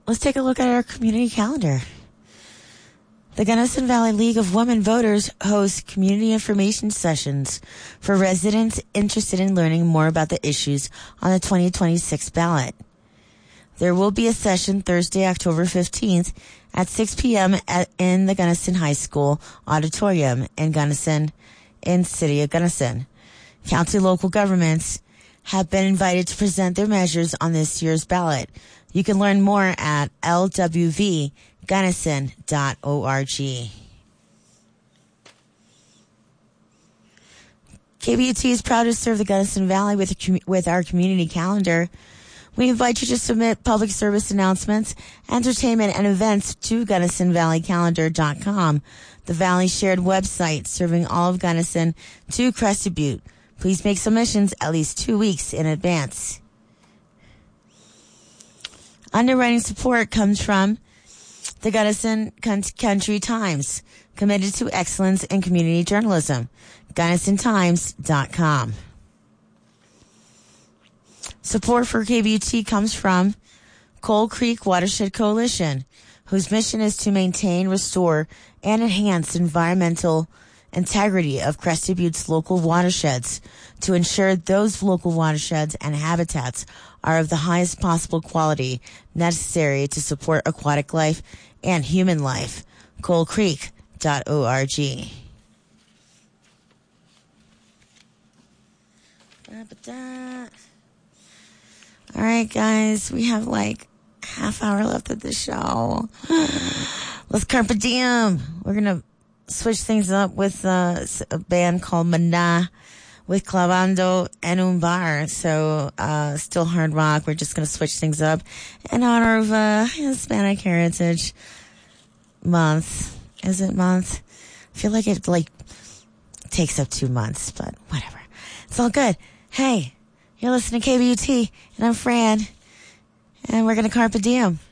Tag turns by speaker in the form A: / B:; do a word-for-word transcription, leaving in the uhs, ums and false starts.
A: let's take a look at our community calendar. The Gunnison Valley League of Women Voters hosts community information sessions for residents interested in learning more about the issues on the twenty twenty-six ballot. There will be a session Thursday, October fifteenth at six p.m. At, in the Gunnison High School auditorium in Gunnison, in City of Gunnison. County local governments have been invited to present their measures on this year's ballot. You can learn more at l w v gunnison dot org. K B U T is proud to serve the Gunnison Valley with, with our community calendar. We invite you to submit public service announcements, entertainment, and events to gunnison valley calendar dot com, the Valley shared website serving all of Gunnison to Crested Butte. Please make submissions at least two weeks in advance. Underwriting support comes from the Gunnison Country Times, committed to excellence in community journalism, gunnison times dot com. Support for K B U T comes from Coal Creek Watershed Coalition, whose mission is to maintain, restore, and enhance environmental integrity of Crested Butte's local watersheds to ensure those local watersheds and habitats are of the highest possible quality necessary to support aquatic life and human life. coal creek dot org. Da-ba-da. All right, guys, we have like half hour left of the show. Let's carpe diem. We're going to switch things up with uh, a band called Mana with Clavando and un bar. So, uh, still hard rock. We're just going to switch things up in honor of uh, Hispanic Heritage Month. Is it month? I feel like it like takes up two months, but whatever. It's all good. Hey, you're listening to K B U T, and I'm Fran, and we're going to carpe diem.